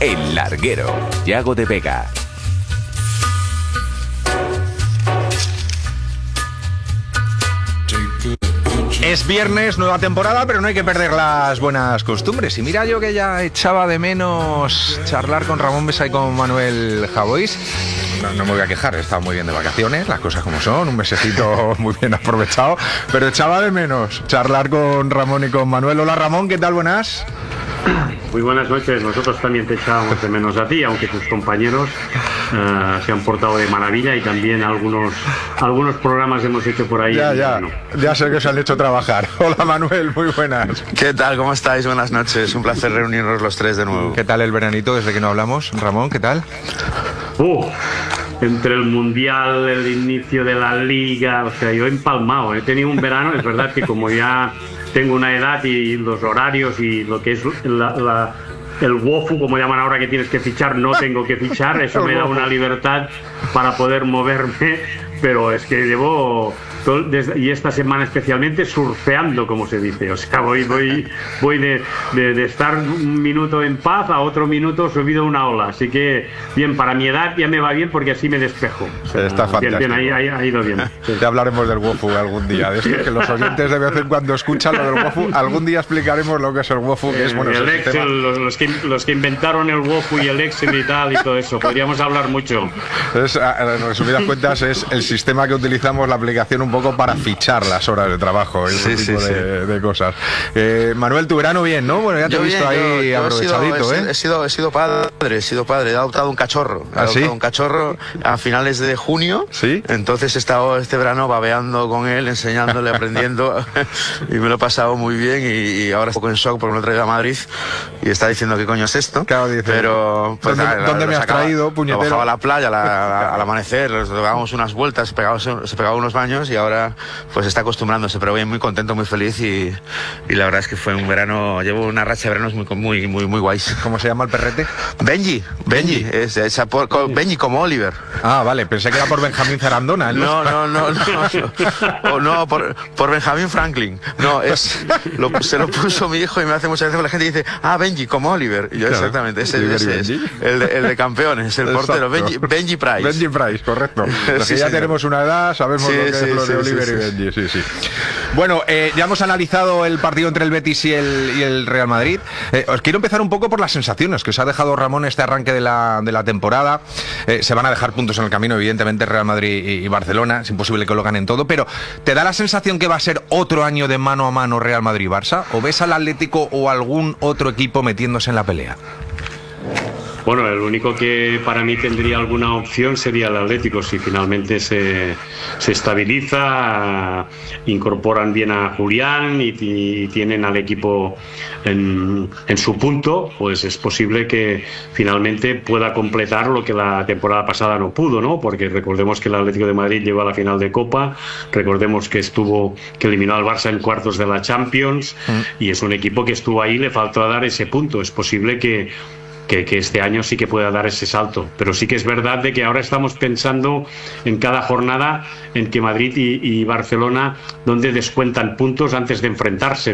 El Larguero, Yago de Vega. Es viernes, nueva temporada, pero no hay que perder las buenas costumbres. Y mira, yo que ya echaba de menos charlar con Ramón Besa y con Manuel Javois. No me voy a quejar, he estado muy bien de vacaciones, las cosas como son, un mesecito muy bien aprovechado, pero echaba de menos charlar con Ramón y con Manuel. Hola Ramón, ¿qué tal? Buenas. Muy buenas noches, nosotros también te echábamos de menos a ti, aunque tus compañeros se han portado de maravilla y también algunos programas hemos hecho por ahí. Ya sé que os han hecho trabajar. Hola Manuel, muy buenas. ¿Qué tal? ¿Cómo estáis? Buenas noches, un placer reunirnos los tres de nuevo. ¿Qué tal el veranito desde que no hablamos? Ramón, ¿qué tal? Entre el Mundial, el inicio de la Liga, o sea, yo he empalmado, he tenido un verano, es verdad que como ya tengo una edad y los horarios y lo que es el WOFU, como llaman ahora, que tienes que fichar, no tengo que fichar, eso me da una libertad para poder moverme, pero es que llevo, y esta semana especialmente, surfeando, como se dice, o sea, voy de estar un minuto en paz a otro minuto subido a una ola, así que bien, para mi edad ya me va bien porque así me despejo. O sea, está fantástico. Bien, ha ido bien. Sí. Ya hablaremos del WOFU algún día, de esto, que los oyentes de vez en cuando escuchan lo del WOFU, algún día explicaremos lo que es el WOFU, que es bueno. El Excel, los que inventaron el WOFU y el Excel y tal y todo eso, podríamos hablar mucho. Es, en resumidas cuentas, es el sistema que utilizamos, la aplicación, un poco para fichar las horas de trabajo y ese tipo de cosas. Manuel, tu verano bien, ¿no? Bueno, ya te he visto ahí aprovechadito, ¿eh? He sido padre, he adoptado un cachorro. He adoptado un cachorro a finales de junio. ¿Sí? Entonces he estado este verano babeando con él, enseñándole, aprendiendo y me lo he pasado muy bien y ahora estoy un poco en shock porque me lo he traído a Madrid y está diciendo qué coño es esto. Claro, dice, pero pues, ¿dónde me has traído, puñetero? Lo bajaba a la playa al amanecer, le dábamos unas vueltas, se pegaba unos baños y ahora pues está acostumbrándose, pero bien, muy contento, muy feliz y la verdad es que fue un verano, llevo una racha de veranos muy guays. ¿Cómo se llama el perrete? Benji, Benji como Oliver. Ah, vale, pensé que era por Benjamín Zarandona. No, por Benjamin Franklin. No, se lo puso mi hijo y me hace muchas veces la gente dice, Benji como Oliver. Y yo, claro, exactamente, ese es el de campeones, el portero, Benji Price. Benji Price, correcto. Los que ya tenemos una edad, sabemos lo que es lo de Oliver y Benji. Sí. Bueno, ya hemos analizado el partido entre el Betis y el Real Madrid. Os quiero empezar un poco por las sensaciones que os ha dejado Ramón este arranque de la temporada. Se van a dejar puntos en el camino, evidentemente, Real Madrid y Barcelona. Es imposible que lo ganen todo, pero ¿te da la sensación que va a ser otro año de mano a mano Real Madrid-Barça? ¿O ves al Atlético o algún otro equipo metiéndose en la pelea? Bueno, el único que para mí tendría alguna opción sería el Atlético, si finalmente se estabiliza, incorporan bien a Julián y tienen al equipo en su punto, pues es posible que finalmente pueda completar lo que la temporada pasada no pudo, ¿no? Porque recordemos que el Atlético de Madrid llegó a la final de Copa, recordemos que eliminó al Barça en cuartos de la Champions y es un equipo que estuvo ahí, le faltó dar ese punto. Es posible que este año sí que pueda dar ese salto, pero sí que es verdad de que ahora estamos pensando en cada jornada en que Madrid y Barcelona donde descuentan puntos antes de enfrentarse.